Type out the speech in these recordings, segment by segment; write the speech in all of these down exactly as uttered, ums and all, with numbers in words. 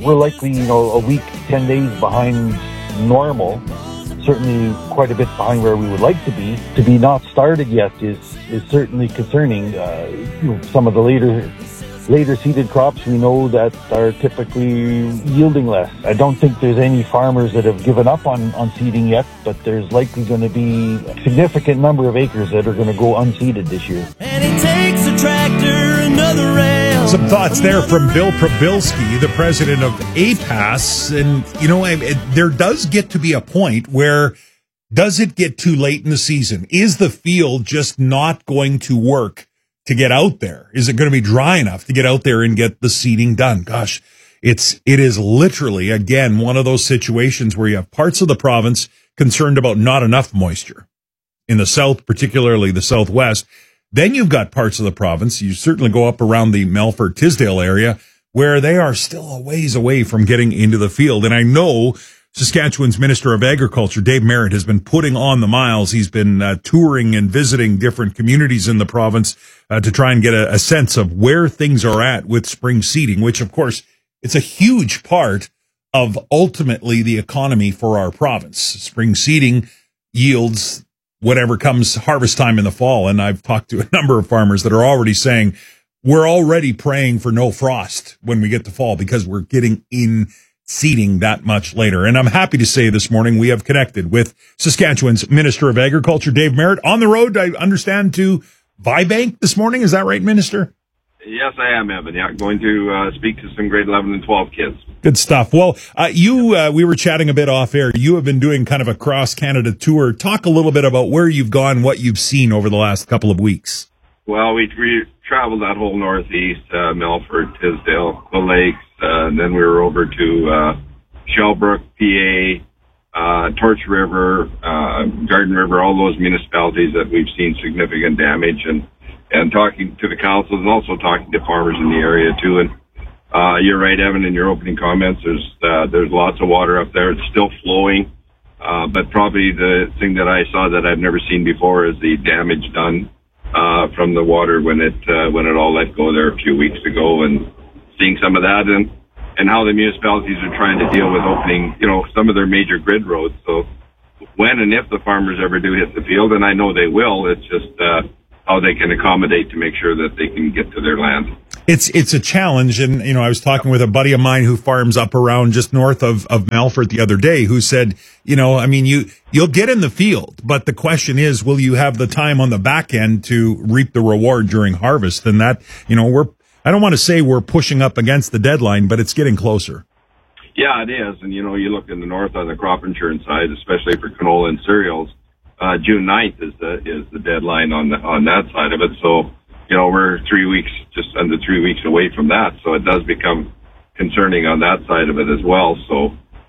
we're likely, you know, a week, ten days behind normal. Certainly quite a bit behind where we would like to be. To be not started yet is is certainly concerning. Uh, you know, some of the later later seeded crops we know that are typically yielding less. I don't think there's any farmers that have given up on, on seeding yet, but there's likely going to be a significant number of acres that are going to go unseeded this year. And it takes a tractor, another rail. Some thoughts there from Bill Probilski, the president of A P A S. And, you know, it, there does get to be a point where, does it get too late in the season? Is the field just not going to work to get out there? Is it going to be dry enough to get out there and get the seeding done? Gosh, it's, it is literally, again, one of those situations where you have parts of the province concerned about not enough moisture. In the south, particularly the southwest. Then you've got parts of the province, you certainly go up around the Melfort Tisdale area, where they are still a ways away from getting into the field. And I know Saskatchewan's Minister of Agriculture, Dave Merritt, has been putting on the miles. He's been uh, touring and visiting different communities in the province uh, to try and get a, a sense of where things are at with spring seeding, which, of course, it's a huge part of ultimately the economy for our province. Spring seeding yields whatever comes harvest time in the fall. And I've talked to a number of farmers that are already saying, we're already praying for no frost when we get to fall because we're getting in seeding that much later. And I'm happy to say this morning we have connected with Saskatchewan's Minister of Agriculture, Dave Merritt, on the road, I understand, to Vibank this morning. Is that right, Minister? Yes, I am, Evan. Yeah, going to uh, speak to some grade eleven and twelve kids. Good stuff. Well, uh, you, uh, we were chatting a bit off air. You have been doing kind of a cross-Canada tour. Talk a little bit about where you've gone, what you've seen over the last couple of weeks. Well, we, we traveled that whole northeast, uh, Melfort, Tisdale, the lakes, uh, and then we were over to uh, Shellbrook, P A, uh, Torch River, uh, Garden River, all those municipalities that we've seen significant damage, and and talking to the councils and also talking to farmers in the area too. And uh, you're right, Evan, in your opening comments. There's uh, there's lots of water up there. It's still flowing, uh, but probably the thing that I saw that I've never seen before is the damage done uh, from the water when it uh, when it all let go there a few weeks ago, and seeing some of that and and how the municipalities are trying to deal with opening, you know, some of their major grid roads. So when and if the farmers ever do hit the field, and I know they will, it's just uh, how they can accommodate to make sure that they can get to their land. It's it's a challenge, and you know, I was talking with a buddy of mine who farms up around just north of of Melfort the other day, who said, you know, I mean, you you'll get in the field, but the question is, will you have the time on the back end to reap the reward during harvest? And that, you know, we're I don't want to say we're pushing up against the deadline, but it's getting closer. Yeah, it is, and you know, you look in the north on the crop insurance side, especially for canola and cereals. Uh, June ninth is the, is the deadline on the, on that side of it. So, you know, we're three weeks, just under three weeks away from that. So it does become concerning on that side of it as well. So,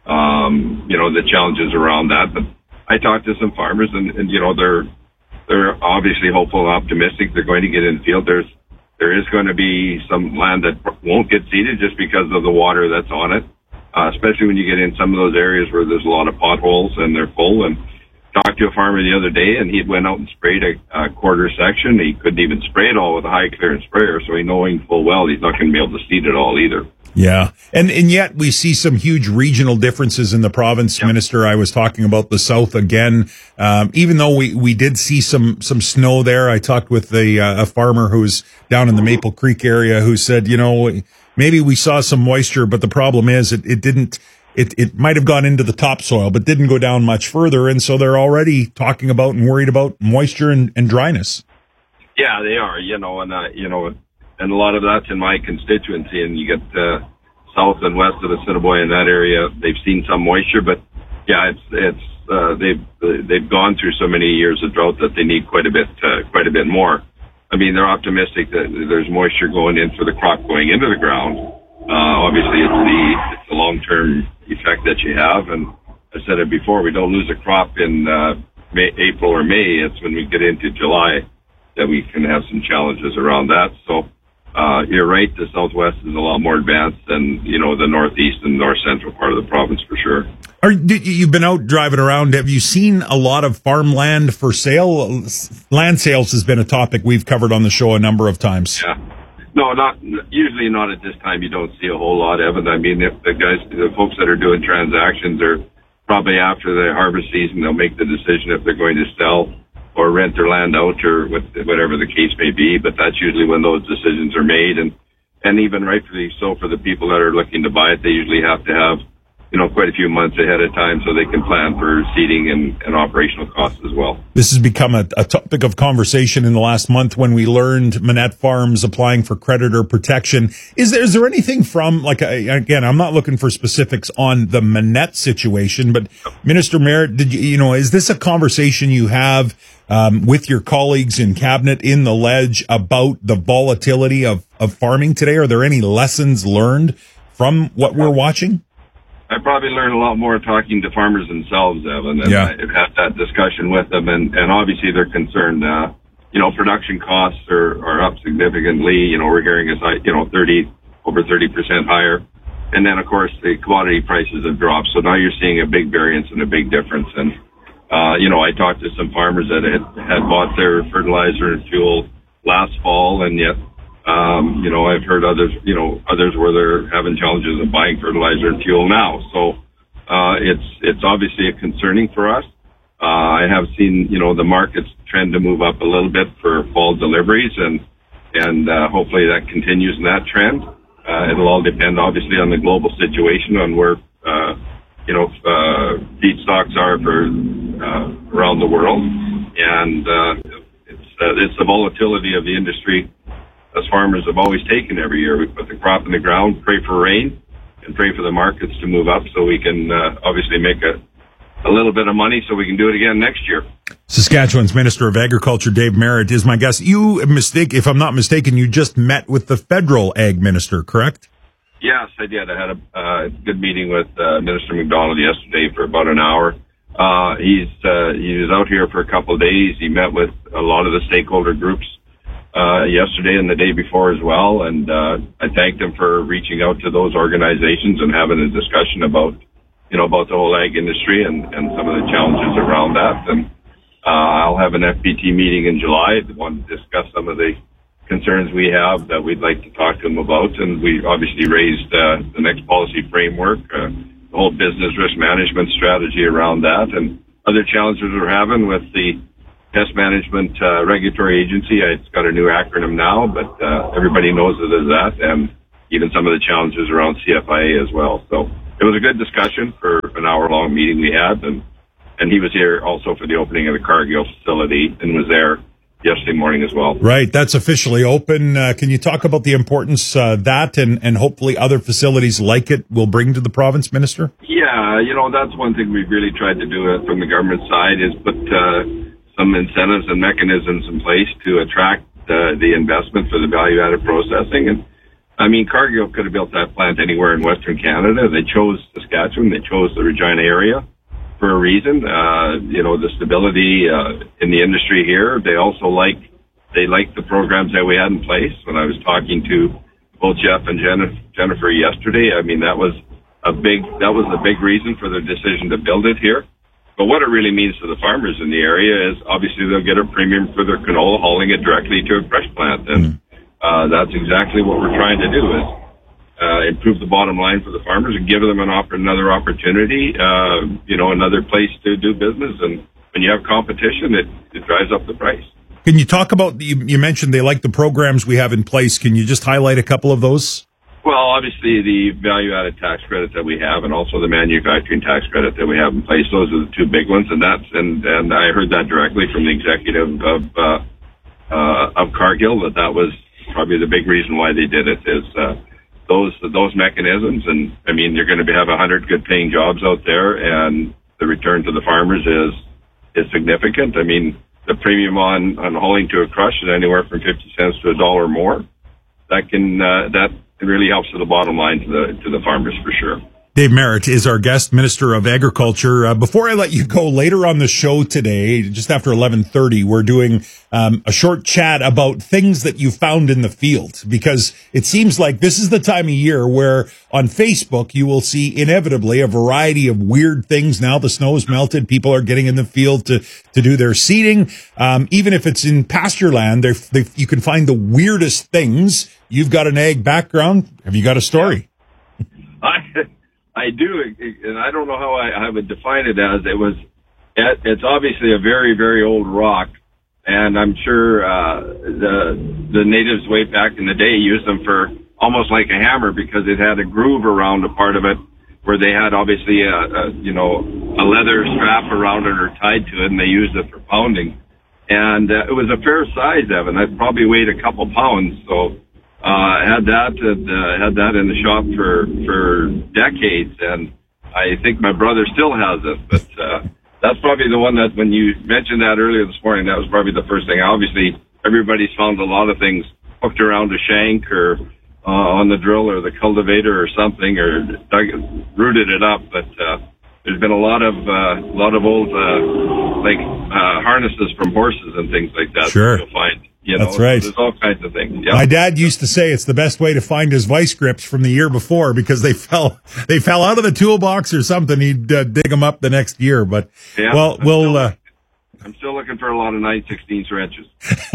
um, you know, the challenges around that. But I talked to some farmers and, and, you know, they're, they're obviously hopeful and optimistic. They're going to get in the field. There's, there is going to be some land that won't get seeded just because of the water that's on it. Uh, especially when you get in some of those areas where there's a lot of potholes and they're full. And talked to a farmer the other day, and he went out and sprayed a, a quarter section. He couldn't even spray it all with a high clearance sprayer, so he knowing full well he's not going to be able to seed it all either. Yeah, and and yet we see some huge regional differences in the province. Yep. Minister, I was talking about the south again. Um, even though we, we did see some some snow there, I talked with a, uh, a farmer who's down in the Maple Creek area who said, you know, maybe we saw some moisture, but the problem is it, it didn't. It it might have gone into the topsoil, but didn't go down much further, and so they're already talking about and worried about moisture and, and dryness. Yeah, they are, you know, and uh, you know, and a lot of that's in my constituency, and you get uh, south and west of Assiniboia in that area. They've seen some moisture, but yeah, it's it's uh, they've they've gone through so many years of drought that they need quite a bit uh, quite a bit more. I mean, they're optimistic that there's moisture going in for the crop going into the ground. Uh, obviously, it's the it's the long-term effect that you have, and I said it before, we don't lose a crop in uh, May, April or May. It's when we get into July that we can have some challenges around that. So uh, you're right, the Southwest is a lot more advanced than, you know, the Northeast and North Central part of the province for sure. Are, you've been out driving around. Have you seen a lot of farmland for sale? Land sales has been a topic we've covered on the show a number of times. Yeah. No, not usually not at this time. You don't see a whole lot of it. I mean, if the guys, the folks that are doing transactions are probably after the harvest season, they'll make the decision if they're going to sell or rent their land out or whatever the case may be. But that's usually when those decisions are made. And, and even rightfully so for the people that are looking to buy it, they usually have to have, you know, quite a few months ahead of time so they can plan for seeding and, and operational costs as well. This has become a, a topic of conversation in the last month when we learned Manette Farms applying for creditor protection. Is there, is there anything from, like, again, I'm not looking for specifics on the Manette situation, but Minister Merritt, did you, you know, is this a conversation you have um, with your colleagues in cabinet in the Ledge about the volatility of, of farming today? Are there any lessons learned from what we're watching? I probably learned a lot more talking to farmers themselves, Evan, and yeah. I've had that discussion with them, and, and obviously they're concerned. Uh, you know, production costs are, are up significantly. You know, we're hearing as high, you know, thirty, over thirty percent higher. And then, of course, the commodity prices have dropped. So now you're seeing a big variance and a big difference. And, uh, you know, I talked to some farmers that had, had bought their fertilizer and fuel last fall, and yet, Um, you know, I've heard others, you know, others where they're having challenges of buying fertilizer and fuel now. So, uh, it's, it's obviously a concerning for us. Uh, I have seen, you know, the markets trend to move up a little bit for fall deliveries, and, and, uh, hopefully that continues in that trend. Uh, it'll all depend obviously on the global situation, on where, uh, you know, uh, feedstocks are for, uh, around the world. And, uh, it's, uh, it's the volatility of the industry as farmers have always taken every year. We put the crop in the ground, pray for rain, and pray for the markets to move up so we can uh, obviously make a, a little bit of money so we can do it again next year. Saskatchewan's Minister of Agriculture, Dave Merritt, is my guest. You, mistake, if I'm not mistaken, you just met with the federal ag minister, correct? Yes, I did. I had a uh, good meeting with uh, Minister McDonald yesterday for about an hour. Uh, he's uh, he was out here for a couple of days. He met with a lot of the stakeholder groups Uh, yesterday and the day before as well, and uh, I thanked him for reaching out to those organizations and having a discussion about, you know, about the whole ag industry and, and some of the challenges around that. And uh, I'll have an F P T meeting in July. I want to discuss some of the concerns we have that we'd like to talk to him about, and we obviously raised uh, the next policy framework, uh, the whole business risk management strategy around that, and other challenges we're having with the Pest Management uh, Regulatory Agency. It's got a new acronym now, but uh, everybody knows it as that, and even some of the challenges around C F I A as well. So it was a good discussion for an hour-long meeting we had, and, and he was here also for the opening of the Cargill facility and was there yesterday morning as well. Right, that's officially open. Uh, can you talk about the importance uh, that and, and hopefully other facilities like it will bring to the province, Minister? Yeah, you know, that's one thing we've really tried to do uh, from the government side is put uh, some incentives and mechanisms in place to attract uh, the investment for the value-added processing. And I mean, Cargill could have built that plant anywhere in Western Canada. They chose Saskatchewan. They chose the Regina area for a reason. Uh, you know, the stability uh, in the industry here. They also like they like the programs that we had in place. When I was talking to both Jeff and Jennifer yesterday, I mean, that was a big that was a big reason for their decision to build it here. But what it really means to the farmers in the area is obviously they'll get a premium for their canola, hauling it directly to a crush plant. And uh, that's exactly what we're trying to do is uh, improve the bottom line for the farmers and give them an op- another opportunity, uh, you know, another place to do business. And when you have competition, it, it drives up the price. Can you talk about, you, you mentioned they like the programs we have in place. Can you just highlight a couple of those? Well, obviously the value-added tax credit that we have, and also the manufacturing tax credit that we have in place. Those are the two big ones, and that's and and I heard that directly from the executive of uh, uh, of Cargill that that was probably the big reason why they did it is uh, those those mechanisms. And I mean, you're going to have a hundred good-paying jobs out there, and the return to the farmers is is significant. I mean, the premium on on hauling to a crush is anywhere from fifty cents to a dollar more. That can uh, that. It really helps to the bottom line to the to the farmers for sure. Dave Merritt is our guest, Minister of Agriculture. Uh, before I let you go, later on the show today, just after eleven thirty, we're doing um, a short chat about things that you found in the field, because it seems like this is the time of year where on Facebook you will see inevitably a variety of weird things. Now the snow has melted. People are getting in the field to, to do their seeding. Um, even if it's in pasture land, they're, they, you can find the weirdest things. You've got an ag background. Have you got a story? I I do, and I don't know how I, I would define it as. It was, it's obviously a very, very old rock, and I'm sure uh, the the natives way back in the day used them for almost like a hammer, because it had a groove around a part of it where they had obviously a, a you know a leather strap around it or tied to it, and they used it for pounding. And uh, it was a fair size, Evan. It probably weighed a couple pounds, so. Uh, had that, uh, had that in the shop for, for decades, and I think my brother still has it, but, uh, that's probably the one that when you mentioned that earlier this morning, that was probably the first thing. Obviously, everybody's found a lot of things hooked around a shank or, uh, on the drill or the cultivator or something, or dug, rooted it up, but, uh, there's been a lot of, uh, a lot of old, uh, like, uh, harnesses from horses and things like that. Sure. That you'll find. You know, that's right. There's all kinds of things. Yep. My dad used to say it's the best way to find his vice grips from the year before, because they fell they fell out of the toolbox or something. He'd uh, dig them up the next year. But yeah, well, I'm we'll. Still, uh, I'm still looking for a lot of nine sixteenths wrenches.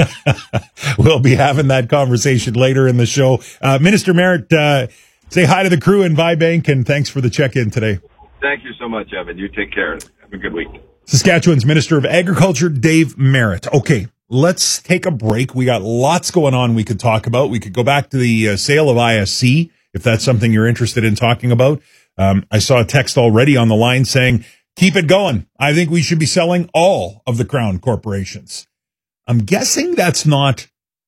We'll be having that conversation later in the show. Uh, Minister Merritt, uh, say hi to the crew in Vibank, and thanks for the check-in today. Thank you so much, Evan. You take care. Have a good week. Saskatchewan's Minister of Agriculture, Dave Merritt. Okay. Let's take a break. We got lots going on we could talk about. We could go back to the uh, sale of I S C, if that's something you're interested in talking about. Um, I saw a text already on the line saying, keep it going. I think we should be selling all of the Crown corporations. I'm guessing that's not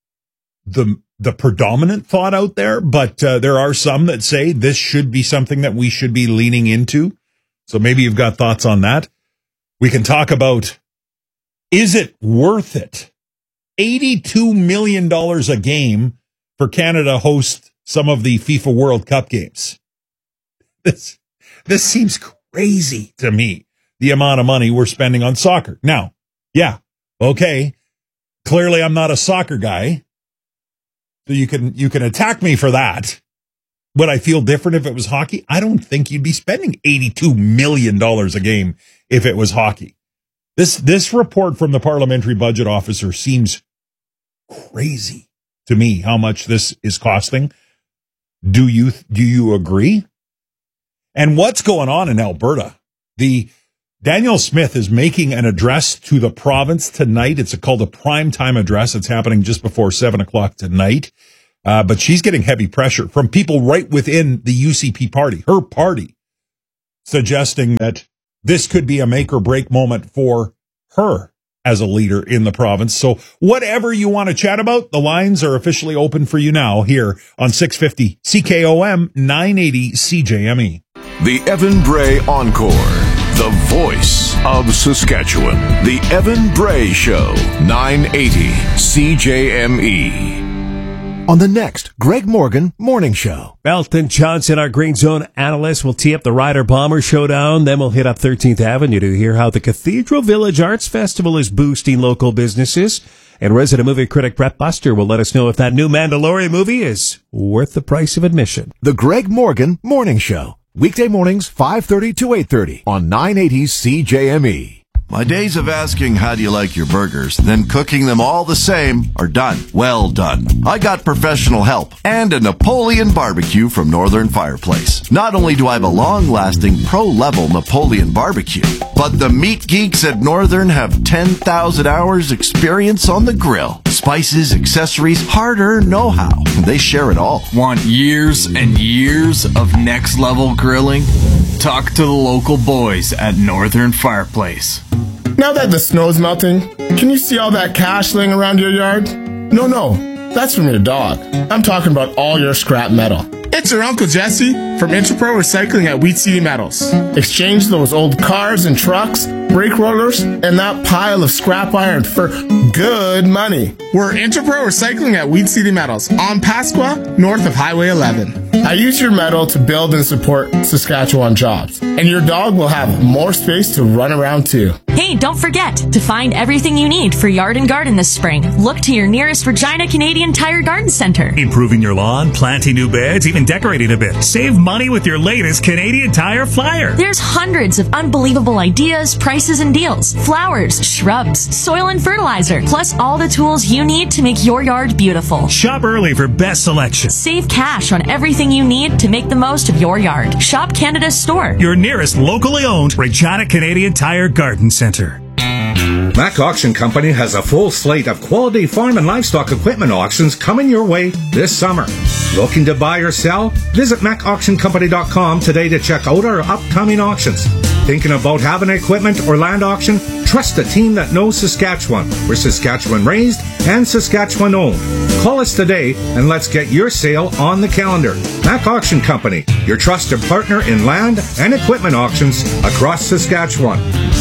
the the predominant thought out there, but uh, there are some that say this should be something that we should be leaning into. So maybe you've got thoughts on that. We can talk about, is it worth it? eighty-two million dollars a game for Canada host some of the FIFA World Cup games. This, this seems crazy to me, the amount of money we're spending on soccer. Now, yeah, okay, clearly I'm not a soccer guy, so you can, you can attack me for that. Would I feel different if it was hockey? I don't think you'd be spending eighty-two million dollars a game if it was hockey. This this report from the parliamentary budget officer seems crazy to me, how much this is costing. Do you do you agree? And what's going on in Alberta? The Danielle Smith is making an address to the province tonight. It's a, called a primetime address. It's happening just before seven o'clock tonight. Uh, but she's getting heavy pressure from people right within the U C P party, her party, suggesting that this could be a make or break moment for her as a leader in the province. So whatever you want to chat about, the lines are officially open for you now here on six fifty C K O M, nine eighty C J M E. The Evan Bray Encore, the voice of Saskatchewan. The Evan Bray Show, nine eighty C J M E. On the next Greg Morgan Morning Show. Belton Johnson, our Green Zone analyst, will tee up the Rider Bomber Showdown. Then we'll hit up thirteenth Avenue to hear how the Cathedral Village Arts Festival is boosting local businesses. And resident movie critic Brett Buster will let us know if that new Mandalorian movie is worth the price of admission. The Greg Morgan Morning Show. Weekday mornings, five thirty to eight thirty on nine eighty C J M E. My days of asking how do you like your burgers, then cooking them all the same, are done. Well done. I got professional help and a Napoleon barbecue from Northern Fireplace. Not only do I have a long-lasting pro-level Napoleon barbecue, but the meat geeks at Northern have ten thousand hours experience on the grill. Spices, accessories, hard-earned know-how. They share it all. Want years and years of next-level grilling? Talk to the local boys at Northern Fireplace. Now that the snow's melting, can you see all that cash laying around your yard? No, no, that's from your dog. I'm talking about all your scrap metal. It's your Uncle Jesse from Interpro Recycling at Wheat City Metals. Exchange those old cars and trucks, brake rollers, and that pile of scrap iron for good money. We're Interpro Recycling at Weed City Metals on Pasqua, north of Highway eleven. I use your metal to build and support Saskatchewan jobs, and your dog will have more space to run around too. Hey, don't forget to find everything you need for yard and garden this spring. Look to your nearest Regina Canadian Tire Garden Center. Improving your lawn, planting new beds, even decorating a bit. Save money with your latest Canadian Tire flyer. There's hundreds of unbelievable ideas, prices, and deals. Flowers, shrubs, soil and fertilizer, plus all the tools you need to make your yard beautiful. Shop early for best selection. Save cash on everything you need to make the most of your yard. Shop Canada's store. Your nearest locally owned Regina Canadian Tire Garden Center. Mac Auction Company has a full slate of quality farm and livestock equipment auctions coming your way this summer. Looking to buy or sell? Visit mac auction company dot com today to check out our upcoming auctions. Thinking about having an equipment or land auction? Trust a team that knows Saskatchewan. We're Saskatchewan raised and Saskatchewan owned. Call us today and let's get your sale on the calendar. Mac Auction Company, your trusted partner in land and equipment auctions across Saskatchewan.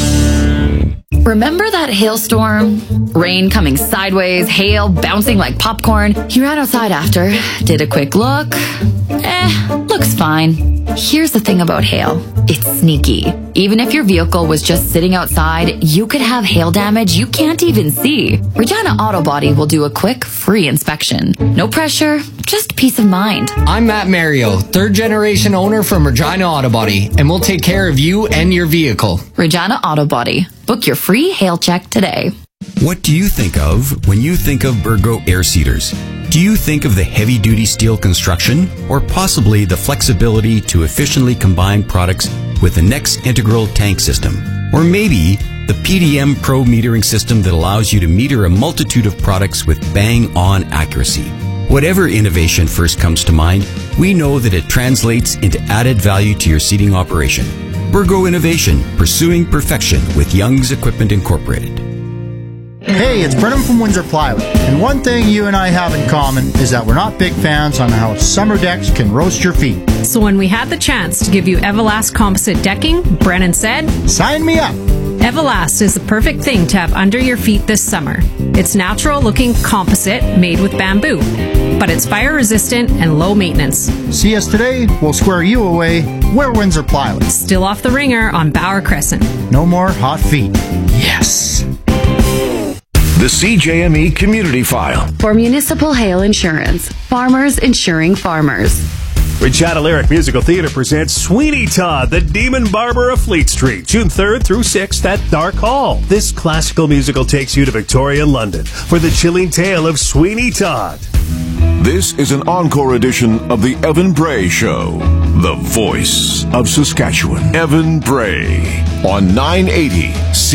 Remember that hailstorm? Rain coming sideways, hail bouncing like popcorn. You ran outside after, did a quick look. Eh, looks fine. Here's the thing about hail. It's sneaky. Even if your vehicle was just sitting outside, you could have hail damage you can't even see. Regina Auto Body will do a quick, free inspection. No pressure, just peace of mind. I'm Matt Mario, third generation owner from Regina Auto Body, and we'll take care of you and your vehicle. Regina Auto Body. Book your free hail check today. What do you think of when you think of Burgo air seeders? Do you think of the heavy-duty steel construction, or possibly the flexibility to efficiently combine products with the Next Integral tank system? Or maybe the P D M Pro metering system that allows you to meter a multitude of products with bang-on accuracy? Whatever innovation first comes to mind, we know that it translates into added value to your seeding operation. Burgo Innovation, pursuing perfection with Young's Equipment Incorporated. Hey, it's Brennan from Windsor Plywood, and one thing you and I have in common is that we're not big fans on how summer decks can roast your feet. So when we had the chance to give you Everlast composite decking, Brennan said, "Sign me up." Everlast is the perfect thing to have under your feet this summer. It's natural-looking composite made with bamboo, but it's fire-resistant and low maintenance. See us today, we'll square you away. We're Windsor Plywood. Still off the ringer on Bauer Crescent. No more hot feet. Yes. The C J M E Community File. For municipal hail insurance, farmers insuring farmers. Regina Lyric Musical Theater presents Sweeney Todd, the Demon Barber of Fleet Street, June third through sixth at Dark Hall. This classical musical takes you to Victoria, London, for the chilling tale of Sweeney Todd. This is an encore edition of the Evan Bray Show, the voice of Saskatchewan. Evan Bray on nine eighty